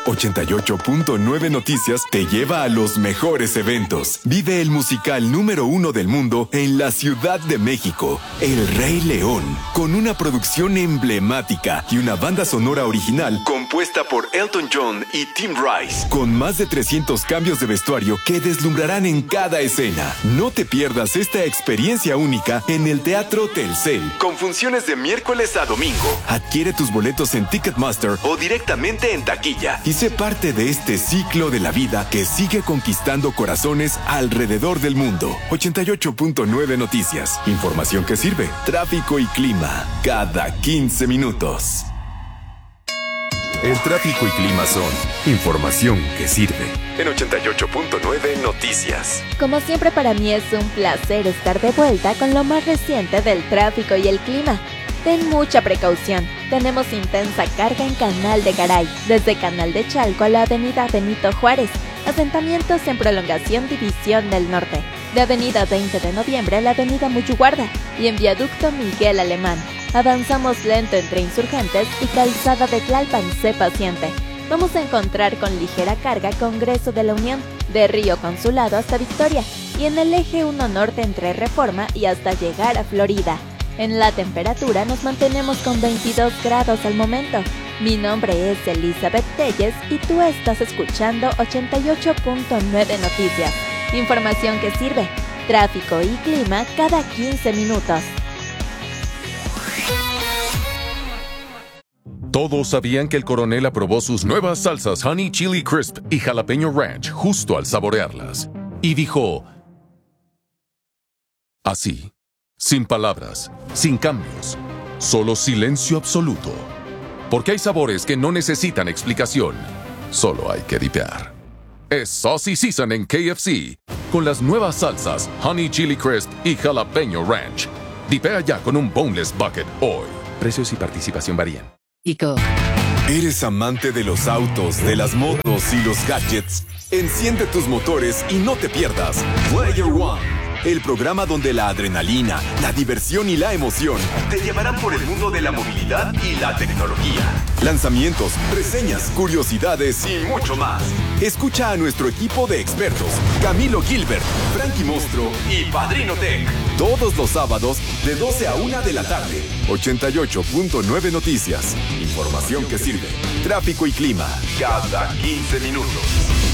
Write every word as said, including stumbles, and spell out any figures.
ochenta y ocho punto nueve Noticias te lleva a los mejores eventos. Vive el musical número uno del mundo en la Ciudad de México, El Rey León, con una producción emblemática y una banda sonora original compuesta por Elton John y Tim Rice, con más de trescientos cambios de vestuario que deslumbrarán en cada escena. No te pierdas esta experiencia única en el Teatro Telcel, con funciones de miércoles a domingo. Adquiere tus boletos en Ticketmaster o directamente en taquilla y sé parte de este ciclo de la vida que sigue conquistando corazones alrededor del mundo. ochenta y ocho punto nueve Noticias. Información que sirve. Tráfico y clima cada quince minutos. El tráfico y clima son información que sirve. En ochenta y ocho punto nueve Noticias. Como siempre, para mí es un placer estar de vuelta con lo más reciente del tráfico y el clima. Ten mucha precaución. Tenemos intensa carga en Canal de Garay, desde Canal de Chalco a la avenida Benito Juárez, asentamientos en prolongación División del Norte, de avenida veinte de noviembre a la avenida Muyuguarda y en viaducto Miguel Alemán. Avanzamos lento entre Insurgentes y Calzada de Tlalpan. Sé paciente. Vamos a encontrar con ligera carga Congreso de la Unión, de Río Consulado hasta Victoria, y en el eje uno norte entre Reforma y hasta llegar a Florida. En la temperatura nos mantenemos con veintidós grados al momento. Mi nombre es Elizabeth Telles y tú estás escuchando ochenta y ocho punto nueve Noticias. Información que sirve. Tráfico y clima cada quince minutos. Todos sabían que el coronel aprobó sus nuevas salsas Honey Chili Crisp y Jalapeño Ranch justo al saborearlas. Y dijo... así. Sin palabras, sin cambios, solo silencio absoluto. Porque hay sabores que no necesitan explicación, solo hay que dipear. Es Saucy Season en K F C, con las nuevas salsas Honey Chili Crisp y Jalapeño Ranch. Dipea ya con un Boneless Bucket hoy. Precios y participación varían. Ico. ¿Eres amante de los autos, de las motos y los gadgets? Enciende tus motores y no te pierdas Player One, el programa donde la adrenalina, la diversión y la emoción te llevarán por el mundo de la movilidad y la tecnología. Lanzamientos, reseñas, curiosidades y mucho más. Escucha a nuestro equipo de expertos, Camilo Gilbert, Frankie Monstro y Padrino Tech, todos los sábados de doce a una de la tarde. ochenta y ocho punto nueve Noticias. Información que sirve. Tráfico y clima cada quince minutos.